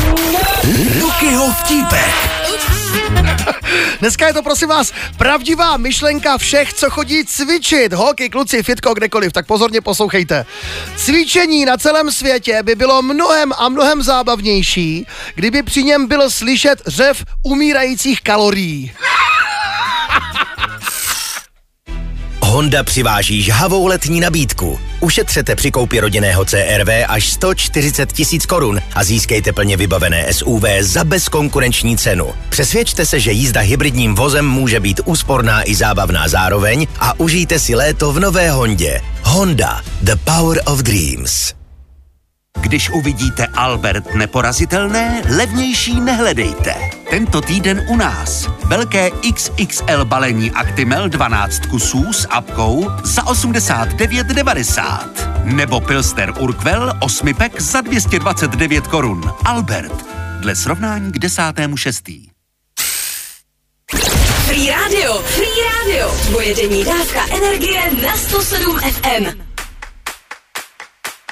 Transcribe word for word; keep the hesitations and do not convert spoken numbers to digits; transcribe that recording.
Lukyho vtípek. Dneska je to, prosím vás, pravdivá myšlenka všech, co chodí cvičit. Holky, kluci, fitko, kdekoliv, tak pozorně poslouchejte. Cvičení na celém světě by bylo mnohem a mnohem zábavnější, kdyby při něm bylo slyšet řev umírajících kalorií. Honda přiváží žhavou letní nabídku. Ušetřete při koupi rodinného C R V až sto čtyřicet tisíc korun a získejte plně vybavené S U V za bezkonkurenční cenu. Přesvědčte se, že jízda hybridním vozem může být úsporná i zábavná zároveň a užijte si léto v nové Hondě. Honda, the power of dreams. Když uvidíte Albert neporazitelné, levnější nehledejte. Tento týden u nás. Velké X X L balení Actimel dvanáct kusů s apkou za osmdesát devět devadesát. Nebo Pilsner Urquell osm pack za dvě stě dvacet devět korun. Albert. Dle srovnání k desátému šestý. Free Radio, Free Radio. Tvoje denní dávka energie na sto sedm F M.